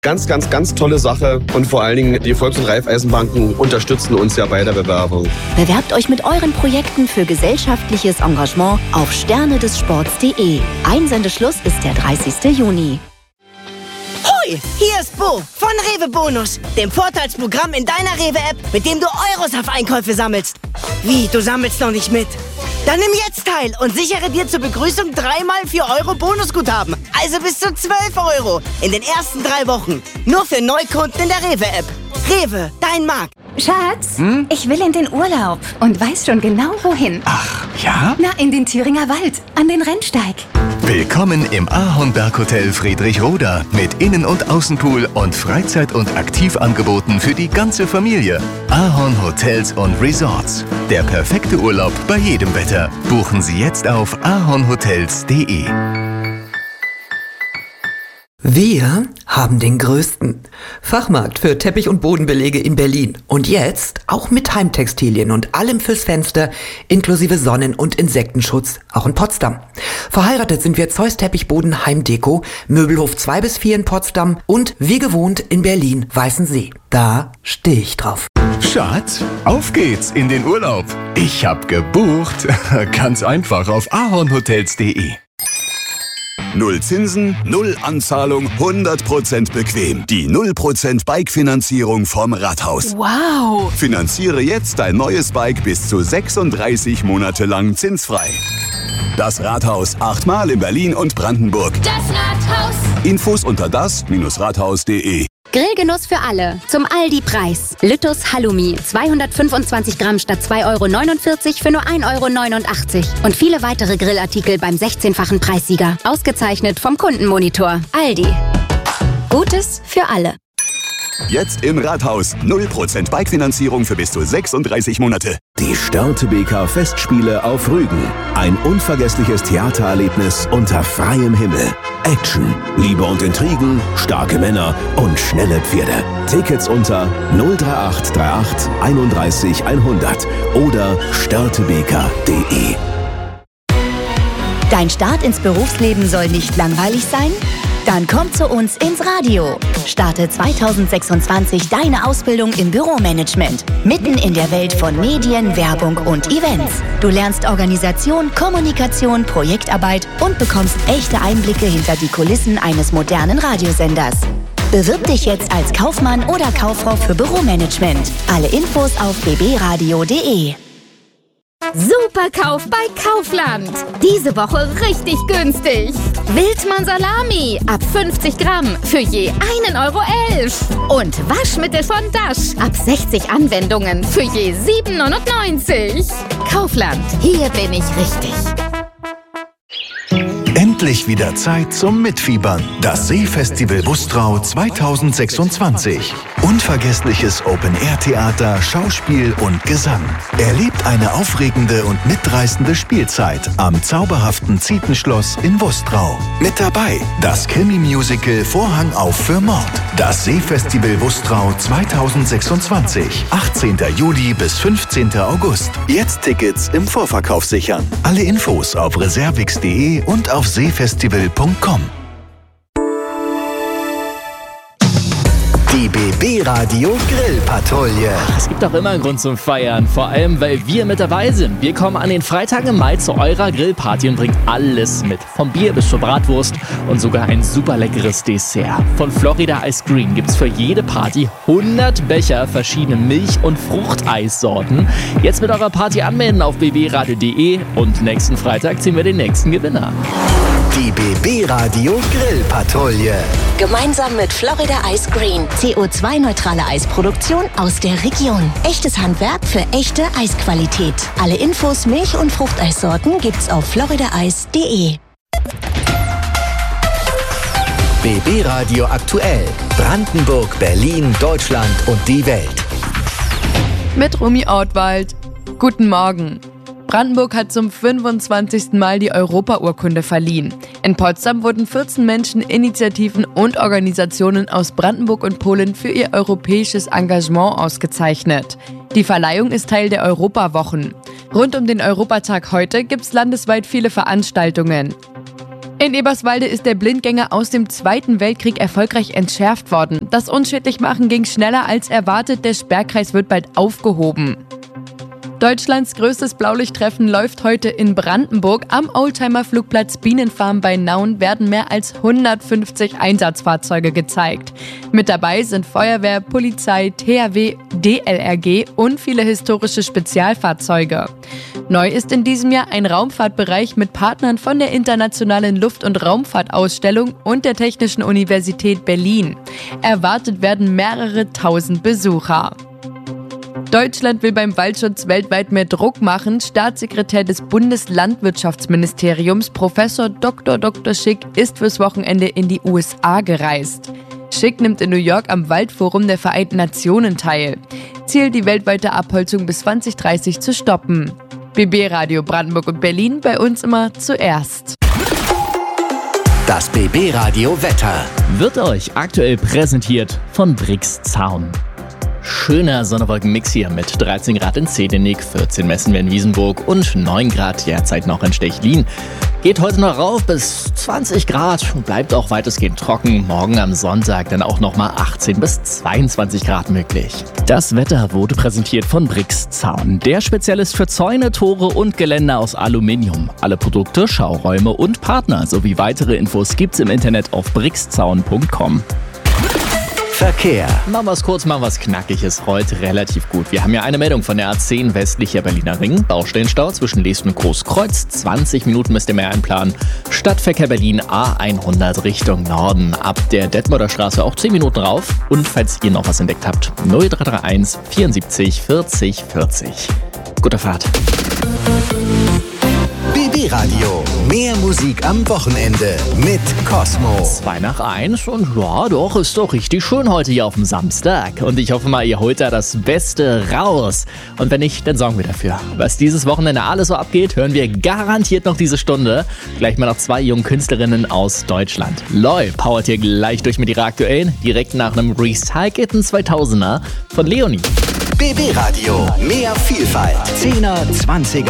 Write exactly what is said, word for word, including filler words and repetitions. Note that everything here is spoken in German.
Ganz, ganz, ganz tolle Sache. Und vor allen Dingen, die Volks- und Raiffeisenbanken unterstützen uns ja bei der Bewerbung. Bewerbt euch mit euren Projekten für gesellschaftliches Engagement auf sterne des sports punkt de. Einsendeschluss ist der dreißigsten Juni. Hoi, hier ist Bo von Rewe Bonus, dem Vorteilsprogramm in deiner Rewe-App, mit dem du Euros auf Einkäufe sammelst. Wie, du sammelst noch nicht mit? Dann nimm jetzt teil und sichere dir zur Begrüßung dreimal vier Euro Bonusguthaben. Also bis zu zwölf Euro in den ersten drei Wochen. Nur für Neukunden in der Rewe-App. Rewe, dein Markt. Schatz, Hm? ich will in den Urlaub und weiß schon genau wohin. Ach, ja? Na, in den Thüringer Wald, an den Rennsteig. Willkommen im Ahornberg-Hotel Friedrichroda mit Innen- und Außenpool und Freizeit- und Aktivangeboten für die ganze Familie. Ahorn Hotels und Resorts. Der perfekte Urlaub bei jedem Wetter. Buchen Sie jetzt auf ahornhotels punkt de. Wir haben den größten Fachmarkt für Teppich- und Bodenbelege in Berlin. Und jetzt auch mit Heimtextilien und allem fürs Fenster, inklusive Sonnen- und Insektenschutz, auch in Potsdam. Verheiratet sind wir Zeus Teppichboden Heimdeko, Möbelhof zwei bis vier in Potsdam und wie gewohnt in Berlin Weißensee. Da stehe ich drauf. Schatz, auf geht's in den Urlaub. Ich hab gebucht. Ganz einfach auf ahornhotels punkt de. Null Zinsen, null Anzahlung, hundert Prozent bequem. Die null Prozent Bike-Finanzierung vom Rathaus. Wow! Finanziere jetzt dein neues Bike bis zu sechsunddreißig Monate lang zinsfrei. Das Rathaus, achtmal in Berlin und Brandenburg. Das Rathaus. Infos unter das Rathaus punkt de. Grillgenuss für alle. Zum Aldi-Preis. Lüttus Halloumi. zweihundertfünfundzwanzig Gramm statt zwei Euro neunundvierzig für nur ein Euro neunundachtzig. Und viele weitere Grillartikel beim sechzehnfachen Preissieger. Ausgezeichnet vom Kundenmonitor. Aldi. Gutes für alle. Jetzt im Rathaus. null Prozent Bike-Finanzierung für bis zu sechsunddreißig Monate. Die Störtebeker Festspiele auf Rügen. Ein unvergessliches Theatererlebnis unter freiem Himmel. Action, Liebe und Intrigen, starke Männer und schnelle Pferde. Tickets unter null drei acht drei acht einunddreißig hundert oder störtebeker punkt de. Dein Start ins Berufsleben soll nicht langweilig sein? Dann komm zu uns ins Radio. Starte zweitausendsechsundzwanzig deine Ausbildung im Büromanagement. Mitten in der Welt von Medien, Werbung und Events. Du lernst Organisation, Kommunikation, Projektarbeit und bekommst echte Einblicke hinter die Kulissen eines modernen Radiosenders. Bewirb dich jetzt als Kaufmann oder Kauffrau für Büromanagement. Alle Infos auf b b radio punkt de. Superkauf bei Kaufland. Diese Woche richtig günstig. Wildmann Salami ab fünfzig Gramm für je einen Euro elf. Und Waschmittel von Dash ab sechzig Anwendungen für je sieben neunundneunzig. Kaufland, hier bin ich richtig. Endlich wieder Zeit zum Mitfiebern. Das Seefestival Wustrau zweitausendsechsundzwanzig. Unvergessliches Open-Air-Theater, Schauspiel und Gesang. Erlebt eine aufregende und mitreißende Spielzeit am zauberhaften Zietenschloss in Wustrau. Mit dabei das Krimi-Musical Vorhang auf für Mord. Das Seefestival Wustrau zweitausendsechsundzwanzig. achtzehnten Juli bis fünfzehnten August. Jetzt Tickets im Vorverkauf sichern. Alle Infos auf reservix punkt de und auf seefestival punkt com. Die B B-Radio Grillpatrouille. Es gibt auch immer einen Grund zum Feiern, vor allem, weil wir mit dabei sind. Wir kommen an den Freitagen im Mai zu eurer Grillparty und bringen alles mit. Vom Bier bis zur Bratwurst und sogar ein super leckeres Dessert. Von Florida Ice Green gibt's für jede Party hundert Becher verschiedene Milch- und Fruchteissorten. Jetzt mit eurer Party anmelden auf b b radio punkt de und nächsten Freitag ziehen wir den nächsten Gewinner. Die B B-Radio Grillpatrouille. Gemeinsam mit Florida Ice Green. C O zwei neutrale Eisproduktion aus der Region. Echtes Handwerk für echte Eisqualität. Alle Infos, Milch- und Fruchteissorten gibt's auf florida eis punkt de. B B-Radio aktuell. Brandenburg, Berlin, Deutschland und die Welt. Mit Rumi Ortwald. Guten Morgen. Brandenburg hat zum fünfundzwanzigsten Mal die Europaurkunde verliehen. In Potsdam wurden vierzehn Menschen, Initiativen und Organisationen aus Brandenburg und Polen für ihr europäisches Engagement ausgezeichnet. Die Verleihung ist Teil der Europawochen. Rund um den Europatag heute gibt es landesweit viele Veranstaltungen. In Eberswalde ist der Blindgänger aus dem Zweiten Weltkrieg erfolgreich entschärft worden. Das Unschädlichmachen ging schneller als erwartet, der Sperrkreis wird bald aufgehoben. Deutschlands größtes Blaulichttreffen läuft heute in Brandenburg. Am Oldtimer-Flugplatz Bienenfarm bei Nauen werden mehr als hundertfünfzig Einsatzfahrzeuge gezeigt. Mit dabei sind Feuerwehr, Polizei, T H W, D L R G und viele historische Spezialfahrzeuge. Neu ist in diesem Jahr ein Raumfahrtbereich mit Partnern von der Internationalen Luft- und Raumfahrtausstellung und der Technischen Universität Berlin. Erwartet werden mehrere tausend Besucher. Deutschland will beim Waldschutz weltweit mehr Druck machen. Staatssekretär des Bundeslandwirtschaftsministeriums, Professor Doktor Doktor Schick, ist fürs Wochenende in die U S A gereist. Schick nimmt in New York am Waldforum der Vereinten Nationen teil. Ziel, die weltweite Abholzung bis zwanzig dreißig zu stoppen. B B Radio Brandenburg und Berlin, bei uns immer zuerst. Das B B Radio Wetter wird euch aktuell präsentiert von Brix Zaun. Schöner Sonne-Wolken-Mix hier mit dreizehn Grad in Zedenik, vierzehn messen wir in Wiesenburg und neun Grad derzeit noch in Stechlin. Geht heute noch rauf bis zwanzig Grad und bleibt auch weitestgehend trocken. Morgen am Sonntag dann auch nochmal achtzehn bis zweiundzwanzig Grad möglich. Das Wetter wurde präsentiert von Brix Zaun, der Spezialist für Zäune, Tore und Geländer aus Aluminium. Alle Produkte, Schauräume und Partner sowie weitere Infos gibt's im Internet auf brixzaun punkt com. Verkehr. Machen wir es kurz, machen wir es knackig, ist heute relativ gut. Wir haben ja eine Meldung von der A zehn westlicher Berliner Ring. Baustellenstau zwischen Lesten und Großkreuz. zwanzig Minuten müsst ihr mehr einplanen. Stadtverkehr Berlin A hundert Richtung Norden. Ab der Detmolder Straße auch zehn Minuten rauf. Und falls ihr noch was entdeckt habt, null drei drei eins vierundsiebzig vierzig vierzig. Gute Fahrt. B B Radio. Mehr Musik am Wochenende mit Cosmo. Zwei nach eins und ja, doch, ist doch richtig schön heute hier auf dem Samstag. Und ich hoffe mal, ihr holt da das Beste raus. Und wenn nicht, dann sorgen wir dafür. Was dieses Wochenende alles so abgeht, hören wir garantiert noch diese Stunde. Gleich mal noch zwei jungen Künstlerinnen aus Deutschland. Loi powert hier gleich durch mit ihrer aktuellen, direkt nach einem recycelten zweitausender von Leonie. B B Radio. Mehr Vielfalt. zehner, zwanziger